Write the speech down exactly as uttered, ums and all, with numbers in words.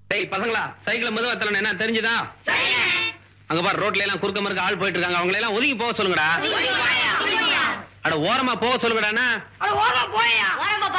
டேய் பசங்களா, சைக்கிள் மெதுவா தள்ளணும், என்ன தெரிஞ்சுதா? அங்க பாரு, ரோட்ல எல்லாம் குறுக்க மறுக்க ஆள் போயிட்டு இருக்காங்க, அவங்களை எல்லாம் ஒதுங்கி போக சொல்லுங்கடா. அட ஓரமா போக சொல்லுங்கடா. ஓரமா போயா.